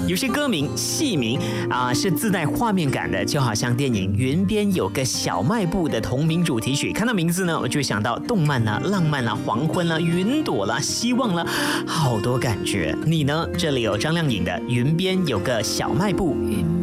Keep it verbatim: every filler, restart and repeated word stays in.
有些歌名、戏名啊、是自带画面感的，就好像电影《云边有个小卖部》的同名主题曲。看到名字呢，我就会想到动漫啦、浪漫啦、黄昏啦、云朵啦、希望啦，好多感觉。你呢？这里有张靓颖的《云边有个小卖部》。 云